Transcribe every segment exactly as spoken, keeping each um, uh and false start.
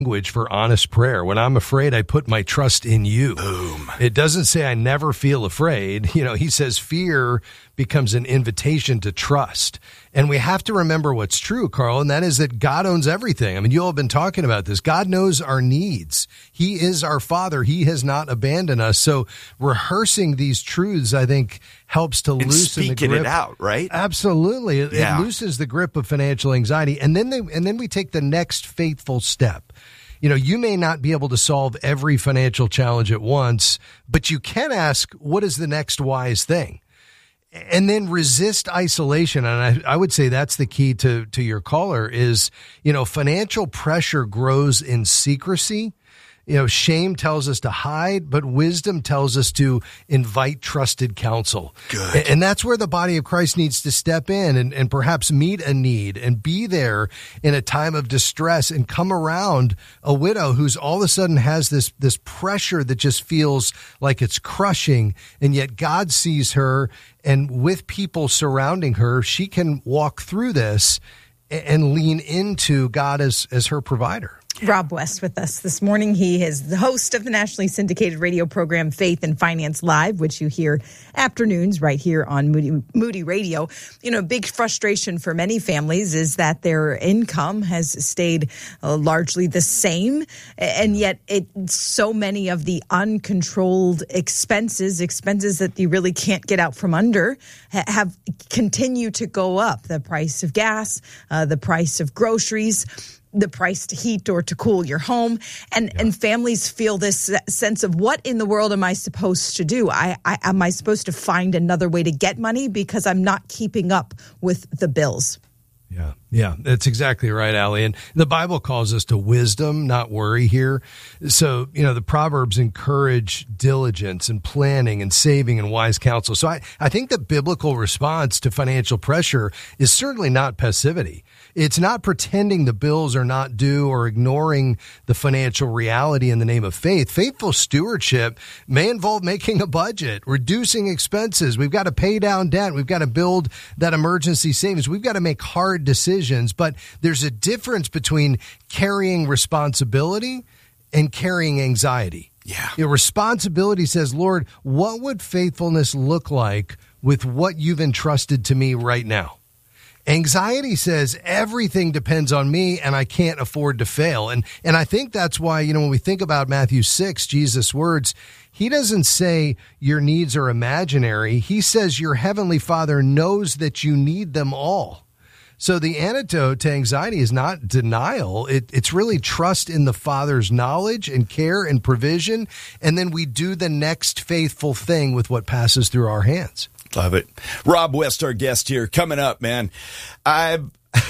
language for honest prayer. When I'm afraid, I put my trust in you. Boom. It doesn't say I never feel afraid. You know, he says fear becomes an invitation to trust. And we have to remember what's true, Carl, and that is that God owns everything. I mean, you all have been talking about this. God knows our needs. He is our Father. He has not abandoned us. So rehearsing these truths, I think, helps to and loosen the grip. Speaking it out, right? Absolutely. It, yeah. it loosens the grip of financial anxiety. And then they, and then we take the next faithful step. You know, you may not be able to solve every financial challenge at once, but you can ask, what is the next wise thing? And then resist isolation. And I, I would say that's the key to, to your caller is, you know, financial pressure grows in secrecy. You know, shame tells us to hide, but wisdom tells us to invite trusted counsel. Good. And that's where the body of Christ needs to step in and, and perhaps meet a need and be there in a time of distress and come around a widow who's all of a sudden has this, this pressure that just feels like it's crushing. And yet God sees her, and with people surrounding her, she can walk through this and lean into God as, as her provider. Rob West with us this morning. He is the host of the nationally syndicated radio program Faith and Finance Live, which you hear afternoons right here on Moody, Moody Radio. You know, big frustration for many families is that their income has stayed uh, largely the same, and yet it so many of the uncontrolled expenses, expenses that you really can't get out from under, ha- have continued to go up. The price of gas, uh, the price of groceries, the price to heat or to cool your home. And yeah. and families feel this sense of, what in the world am I supposed to do? I, I am I supposed to find another way to get money because I'm not keeping up with the bills? Yeah, yeah, that's exactly right, Allie. And the Bible calls us to wisdom, not worry here. So, you know, the Proverbs encourage diligence and planning and saving and wise counsel. So I, I think the biblical response to financial pressure is certainly not passivity. It's not pretending the bills are not due or ignoring the financial reality in the name of faith. Faithful stewardship may involve making a budget, reducing expenses. We've got to pay down debt. We've got to build that emergency savings. We've got to make hard decisions. But there's a difference between carrying responsibility and carrying anxiety. Yeah. Your responsibility says, Lord, what would faithfulness look like with what you've entrusted to me right now? Anxiety says everything depends on me and I can't afford to fail. And and I think that's why, you know, when we think about Matthew six, Jesus' words, he doesn't say your needs are imaginary. He says your heavenly Father knows that you need them all. So the antidote to anxiety is not denial. It, it's really trust in the Father's knowledge and care and provision. And then we do the next faithful thing with what passes through our hands. Love it. Rob West, our guest here. Coming up, man. I've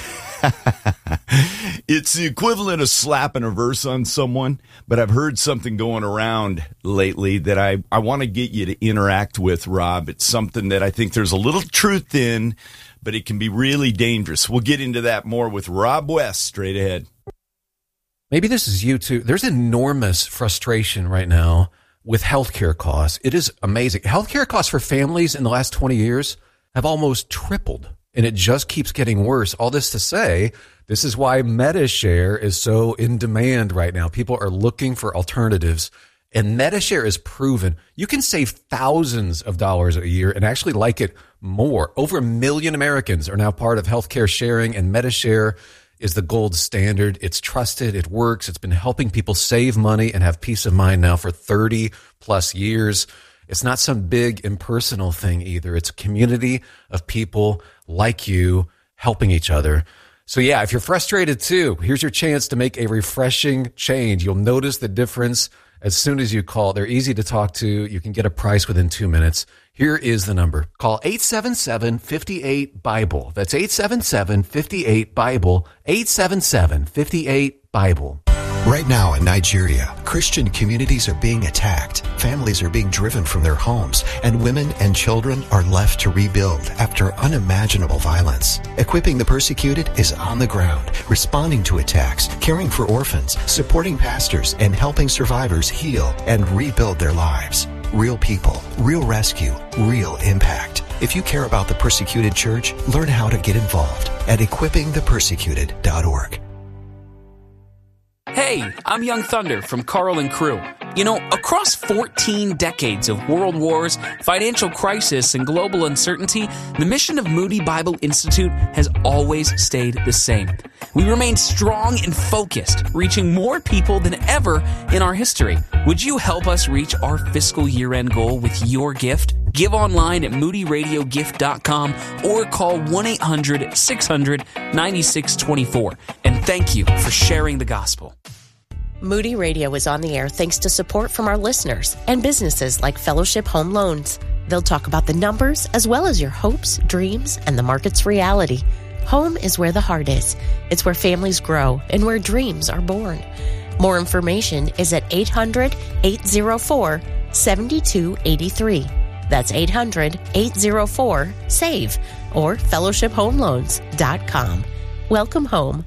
it's the equivalent of slapping a verse on someone, but I've heard something going around lately that I, I want to get you to interact with, Rob. It's something that I think there's a little truth in, but it can be really dangerous. We'll get into that more with Rob West straight ahead. Maybe this is you too. There's enormous frustration right now with healthcare costs. It is amazing. Healthcare costs for families in the last twenty years have almost tripled, and it just keeps getting worse. All this to say, this is why MediShare is so in demand right now. People are looking for alternatives, and MediShare is proven. You can save thousands of dollars a year and actually like it more. Over a million Americans are now part of healthcare sharing, and MediShare is the gold standard. It's trusted. It works. It's been helping people save money and have peace of mind now for thirty plus years. It's not some big impersonal thing either. It's a community of people like you helping each other. So yeah, if you're frustrated too, here's your chance to make a refreshing change. You'll notice the difference as soon as you call. They're easy to talk to. You can get a price within two minutes. Here is the number. Call eight seven seven, five eight, BIBLE. That's eight seven seven, five eight, BIBLE. eight seven seven, five eight, BIBLE. Right now in Nigeria, Christian communities are being attacked, families are being driven from their homes, and women and children are left to rebuild after unimaginable violence. Equipping the Persecuted is on the ground, responding to attacks, caring for orphans, supporting pastors, and helping survivors heal and rebuild their lives. Real people, real rescue, real impact. If you care about the Persecuted Church, learn how to get involved at equipping the persecuted dot org. Hey, Hey, I'm Young Thunder from Carl and Crew. You know, across fourteen decades of world wars, financial crisis, and global uncertainty, the mission of Moody Bible Institute has always stayed the same. We remain strong and focused, reaching more people than ever in our history. Would you help us reach our fiscal year-end goal with your gift? Give online at moody radio gift dot com or call one eight hundred six hundred ninety-six twenty-four. And thank you for sharing the gospel. Moody Radio is on the air thanks to support from our listeners and businesses like Fellowship Home Loans. They'll talk about the numbers as well as your hopes, dreams, and the market's reality. Home is where the heart is. It's where families grow and where dreams are born. More information is at eight hundred eight oh four seven two eight three. That's eight hundred eight oh four SAVE or fellowship home loans dot com. Welcome home.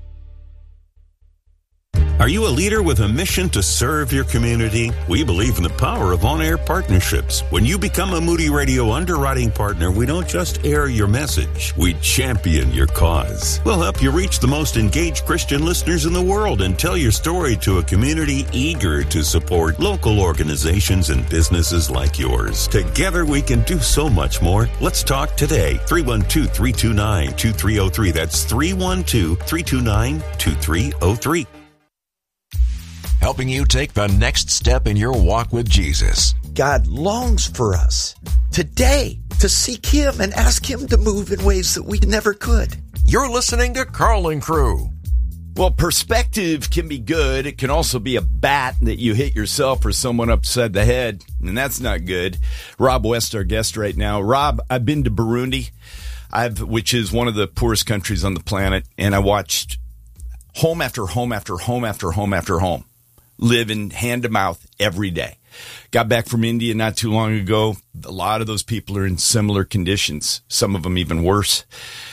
Are you a leader with a mission to serve your community? We believe in the power of on-air partnerships. When you become a Moody Radio underwriting partner, we don't just air your message, we champion your cause. We'll help you reach the most engaged Christian listeners in the world and tell your story to a community eager to support local organizations and businesses like yours. Together we can do so much more. Let's talk today. three one two, three two nine, two three zero three. That's three one two, three two nine, two three zero three. Helping you take the next step in your walk with Jesus. God longs for us today to seek Him and ask Him to move in ways that we never could. You're listening to Carl and Crew. Well, perspective can be good. It can also be a bat that you hit yourself or someone upside the head, and that's not good. Rob West, our guest right now. Rob, I've been to Burundi, I've which is one of the poorest countries on the planet, and I watched home after home after home after home after home. Living hand to mouth every day. Got back from India not too long ago. A lot of those people are in similar conditions, some of them even worse.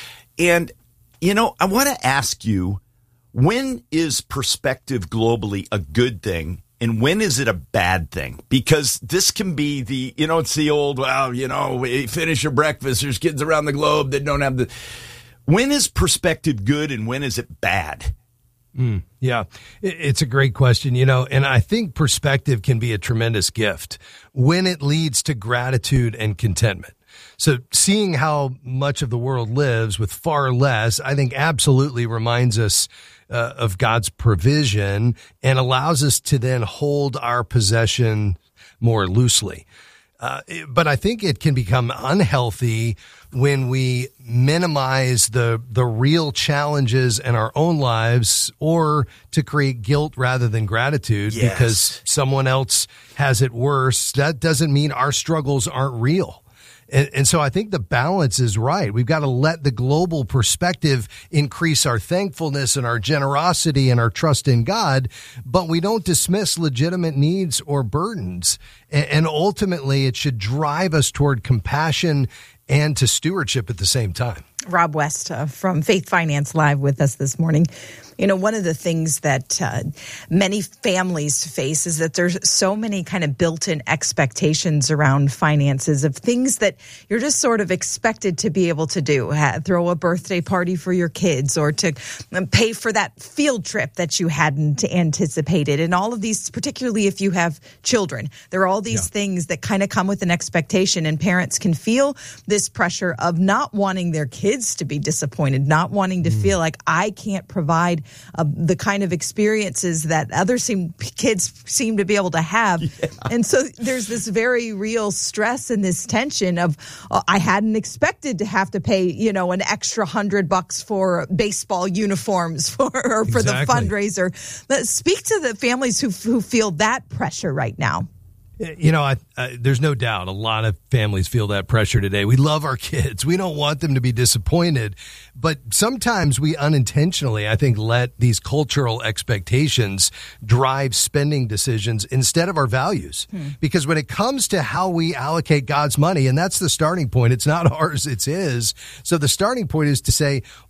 And, you know, I want to ask you, when is perspective globally a good thing and when is it a bad thing? Because this can be the, you know, it's the old, well, you know, we finish your breakfast, there's kids around the globe that don't have the. When is perspective good and when is it bad? Mm, yeah, it's a great question, you know, and I think perspective can be a tremendous gift when it leads to gratitude and contentment. So seeing how much of the world lives with far less, I think absolutely reminds us uh, of God's provision and allows us to then hold our possession more loosely. Uh, but I think it can become unhealthy when we minimize the the real challenges in our own lives or to create guilt rather than gratitude yes. because someone else has it worse. That doesn't mean our struggles aren't real. And, and so I think the balance is right. We've got to let the global perspective increase our thankfulness and our generosity and our trust in God, but we don't dismiss legitimate needs or burdens. And, and ultimately, it should drive us toward compassion and to stewardship at the same time. Rob West uh, from Faith Finance Live with us this morning. You know, one of the things that uh, many families face is that there's so many kind of built-in expectations around finances of things that you're just sort of expected to be able to do. Ha- throw a birthday party for your kids or to pay for that field trip that you hadn't anticipated. And all of these, particularly if you have children, there are all these yeah. things that kind of come with an expectation, and parents can feel this pressure of not wanting their kids to be disappointed, not wanting to mm. feel like I can't provide Uh, the kind of experiences that other seem, kids seem to be able to have. Yeah. And so there's this very real stress and this tension of, uh, I hadn't expected to have to pay, you know, an extra hundred bucks for baseball uniforms for, or for exactly. the fundraiser. But speak to the families who who feel that pressure right now. You know, I, I, there's no doubt a lot of families feel that pressure today. We love our kids. We don't want them to be disappointed. But sometimes we unintentionally, I think, let these cultural expectations drive spending decisions instead of our values. Hmm. Because when it comes to how we allocate God's money, and that's the starting point, it's not ours, it's His. So the starting point is to say,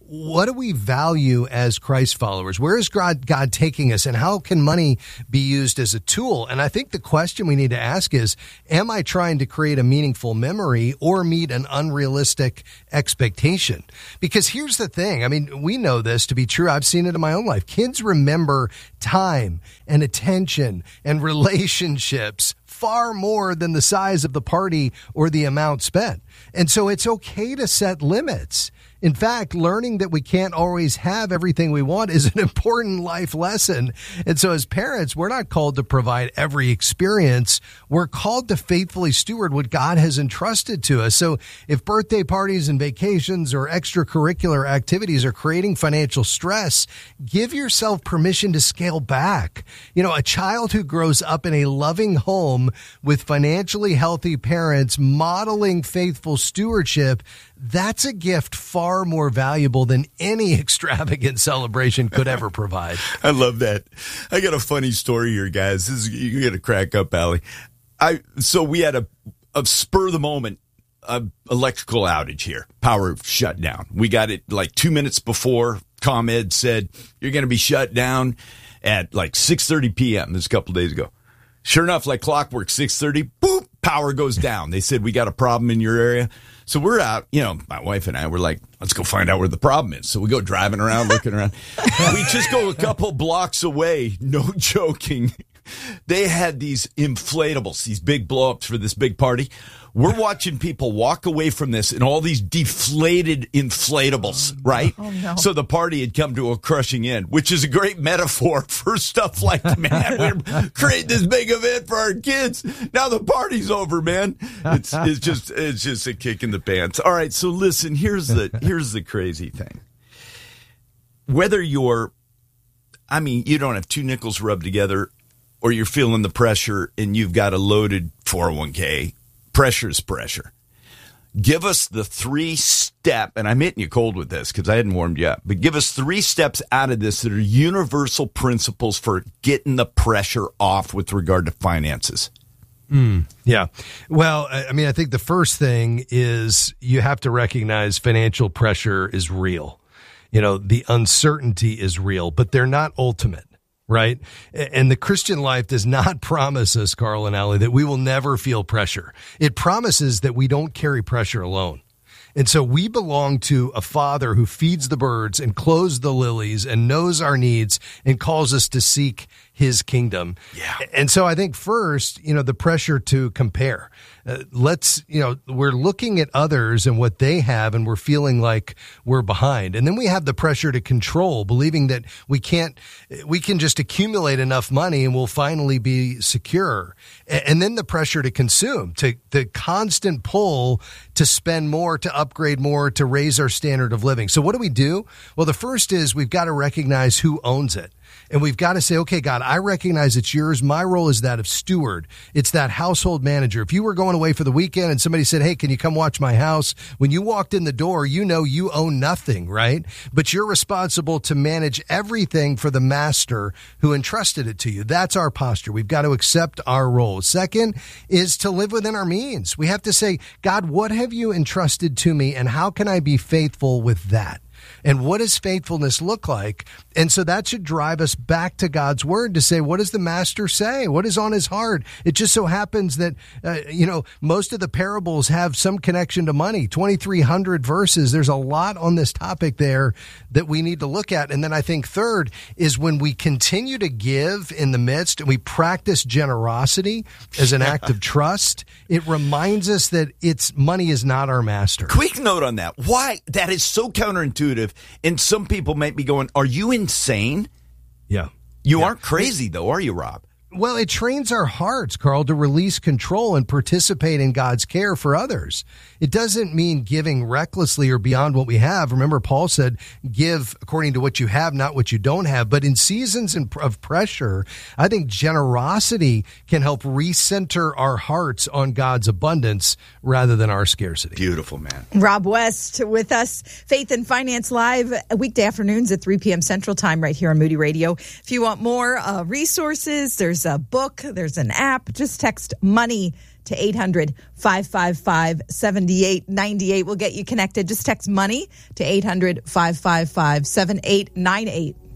what do we value as Christ followers? Where is God, God taking us, and how can money be used as a tool? And I think the question we need to ask is, am I trying to create a meaningful memory or meet an unrealistic expectation? Because here's the thing. I mean, we know this to be true. I've seen it in my own life. Kids remember time and attention and relationships far more than the size of the party or the amount spent. And so it's okay to set limits. In fact, learning that we can't always have everything we want is an important life lesson. And so as parents, we're not called to provide every experience. We're called to faithfully steward what God has entrusted to us. So if birthday parties and vacations or extracurricular activities are creating financial stress, give yourself permission to scale back. You know, a child who grows up in a loving home with financially healthy parents modeling faithful stewardship, that's a gift far more valuable than any extravagant celebration could ever provide. I love that. I got a funny story here, guys. This is, you're going to crack up, Allie. I, so we had a, a spur of the moment uh, electrical outage here. Power shut down. We got it like two minutes before ComEd said, you're going to be shut down at like six thirty p.m. This a couple days ago. Sure enough, like clockwork, six thirty, boop, power goes down. They said, we got a problem in your area. So we're out, you know, my wife and I were like, let's go find out where the problem is. So we go driving around, looking around. We just go a couple blocks away, no joking. They had these inflatables, these big blow-ups for this big party. We're watching people walk away from this in all these deflated inflatables, right? Oh, no. So the party had come to a crushing end, which is a great metaphor for stuff like, man, we're creating this big event for our kids. Now the party's over, man. It's, it's just it's just a kick in the pants. All right, so listen, here's the here's the crazy thing. Whether you're, I mean, you don't have two nickels rubbed together, or you're feeling the pressure and you've got a loaded four oh one k, pressure's pressure. Give us the three step, and I'm hitting you cold with this because I hadn't warmed you up, but give us three steps out of this that are universal principles for getting the pressure off with regard to finances. Mm, yeah. Well, I mean, I think the first thing is you have to recognize financial pressure is real. You know, the uncertainty is real, but they're not ultimate. Right? And the Christian life does not promise us, Carl and Allie, that we will never feel pressure. It promises that we don't carry pressure alone. And so we belong to a Father who feeds the birds and clothes the lilies and knows our needs and calls us to seek his kingdom. Yeah. And so I think first, you know, the pressure to compare. Uh, let's, you know, we're looking at others and what they have, and we're feeling like we're behind. And then we have the pressure to control, believing that we can't, we can just accumulate enough money and we'll finally be secure. And then the pressure to consume, to the constant pull to spend more, to upgrade more, to raise our standard of living. So what do we do? Well, the first is we've got to recognize who owns it. And we've got to say, okay, God, I recognize it's yours. My role is that of steward. It's that household manager. If you were going away for the weekend and somebody said, hey, can you come watch my house? When you walked in the door, you know you own nothing, right? But you're responsible to manage everything for the master who entrusted it to you. That's our posture. We've got to accept our role. Second is to live within our means. We have to say, God, what have you entrusted to me, and how can I be faithful with that? And what does faithfulness look like? And so that should drive us back to God's word to say, what does the master say? What is on his heart? It just so happens that, uh, you know, most of the parables have some connection to money, twenty-three hundred verses. There's a lot on this topic there that we need to look at. And then I think third is when we continue to give in the midst and we practice generosity as an act of trust, it reminds us that it's money is not our master. Quick note on that. Why? That is so counterintuitive. And some people might be going, are you insane? Yeah. You yeah. aren't crazy, though, are you, Rob? Well, it trains our hearts, Carl, to release control and participate in God's care for others. It doesn't mean giving recklessly or beyond what we have. Remember, Paul said, give according to what you have, not what you don't have. But in seasons of pressure, I think generosity can help recenter our hearts on God's abundance rather than our scarcity. Beautiful, man. Rob West with us, Faith and Finance Live, weekday afternoons at three p.m. Central Time right here on Moody Radio. If you want more uh, resources, there's There's a book. There's an app. Just text money to eight hundred, five five five, seven eight nine eight. We'll get you connected. Just text money to eight hundred, five five five, seven eight nine eight.